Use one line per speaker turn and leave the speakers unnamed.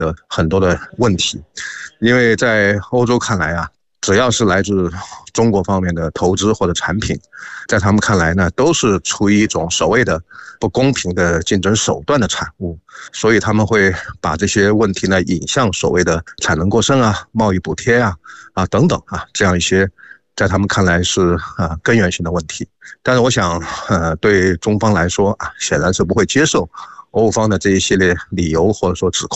的很多的问题。因为在欧洲看来啊，只要是来自中国方面的投资或者产品，在他们看来呢，都是出于一种所谓的不公平的竞争手段的产物，所以他们会把这些问题呢引向所谓的产能过剩啊、贸易补贴啊等等这样一些在他们看来是根源性的问题。但是我想对中方来说显然是不会接受欧方的这一系列理由或者说指控。